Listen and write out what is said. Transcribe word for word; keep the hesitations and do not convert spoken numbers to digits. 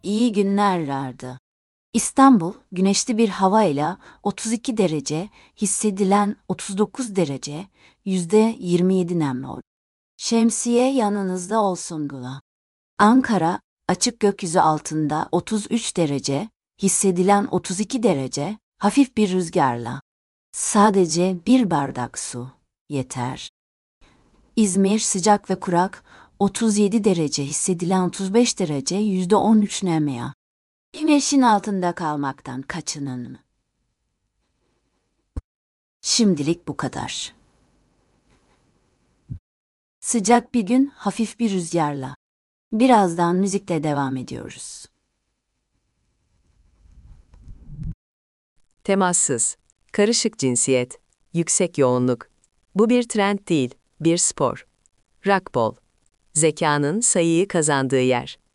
iyi günler vardı. İstanbul, güneşli bir havayla otuz iki derece, hissedilen otuz dokuz derece, yüzde yirmi yedi nemli oldu. Şemsiye yanınızda olsun Gula. Ankara, açık gökyüzü altında otuz üç derece, hissedilen otuz iki derece, hafif bir rüzgarla. Sadece bir bardak su yeter. İzmir sıcak ve kurak, otuz yedi derece, hissedilen otuz beş derece, yüzde on üç nemya. Güneşin altında kalmaktan kaçının mı? Şimdilik bu kadar. Sıcak bir gün, hafif bir rüzgarla. Birazdan müzikle devam ediyoruz. Temassız, karışık cinsiyet, yüksek yoğunluk. Bu bir trend değil, bir spor. Racquetball, zekanın sayıyı kazandığı yer.